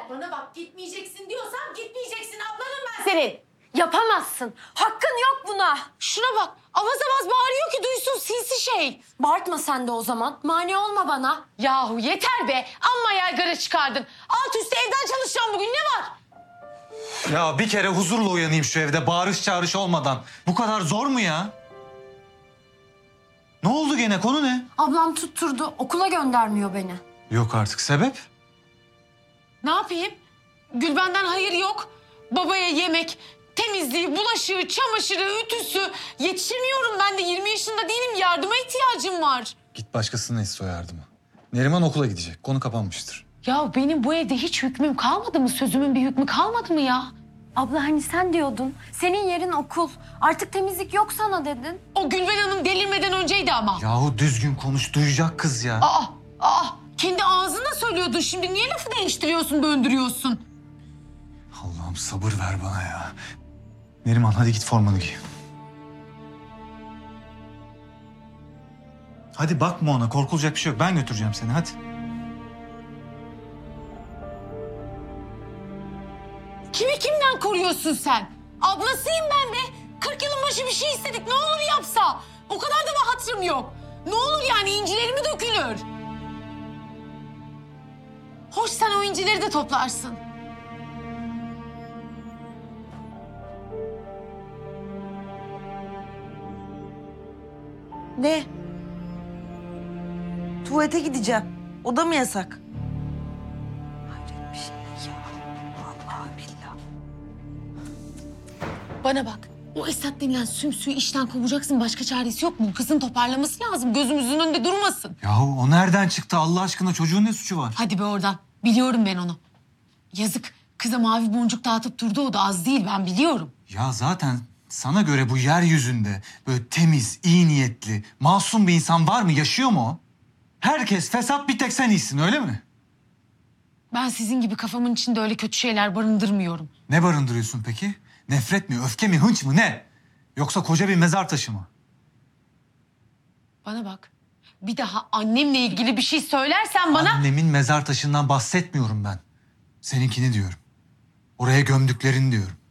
Bana bak, gitmeyeceksin diyorsam gitmeyeceksin, ablanım ben senin. Yapamazsın. Hakkın yok buna. Şuna bak, avaz avaz bağırıyor ki duysun sinsi şey. Bağırtma sen de o zaman. Mani olma bana. Yahu yeter be, amma yaygara çıkardın. Alt üstü evden çalışacağım bugün, ne var? Ya bir kere huzurla uyanayım şu evde bağırış çağırış olmadan. Bu kadar zor mu ya? Ne oldu gene, konu ne? Ablam tutturdu. Okula göndermiyor beni. Yok artık, sebep? Ne yapayım? Gülben'den hayır yok. Babaya yemek, temizliği, bulaşığı, çamaşırı, ütüsü. Yetişemiyorum ben de, 20 yaşında değilim. Yardıma ihtiyacım var. Git başkasına iste o yardımı. Neriman okula gidecek, konu kapanmıştır. Ya benim bu evde hiç hükmüm kalmadı mı? Sözümün bir hükmü kalmadı mı ya? Abla hani sen diyordun. Senin yerin okul. Artık temizlik yok sana dedin. O Gülben Hanım delirmeden önceydi ama. Yahu düzgün konuş, duyacak kız ya. Aa, kendi ağzınla söylüyordun. Şimdi niye lafı değiştiriyorsun, döndürüyorsun? Allah'ım sabır ver bana ya. Neriman hadi git formanı giy. Hadi bakma ona, korkulacak bir şey yok. Ben götüreceğim seni, hadi. Kimi kimden koruyorsun sen? Ablasıyım ben be. 40 yılın başı bir şey istedik. Ne olur yapsa. O kadar da mı hatırım yok? Ne olur yani, incilerimi dökülür. Hoş sen o incileri de toplarsın. Ne? Tuvalete gideceğim. O da mı yasak? Hayret bir şey ya. Vallahi billahi. Bana bak. O Esat denilen sümsüğü işten kovacaksın. Başka çaresi yok mu? Kızın toparlaması lazım. Gözümüzün önünde durmasın. Yahu o nereden çıktı Allah aşkına? Çocuğun ne suçu var? Hadi be oradan. Biliyorum ben onu. Yazık. Kıza mavi boncuk dağıtıp durdu, o da az değil, ben biliyorum. Ya zaten sana göre bu yeryüzünde böyle temiz, iyi niyetli, masum bir insan var mı? Yaşıyor mu o? Herkes fesat, bir tek sen iyisin, öyle mi? Ben sizin gibi kafamın içinde öyle kötü şeyler barındırmıyorum. Ne barındırıyorsun peki? Nefret mi, öfke mi, hınç mı, ne? Yoksa koca bir mezar taşı mı? Bana bak. Bir daha annemle ilgili bir şey söylersen bana... Annemin mezar taşından bahsetmiyorum ben. Seninkini diyorum. Oraya gömdüklerini diyorum.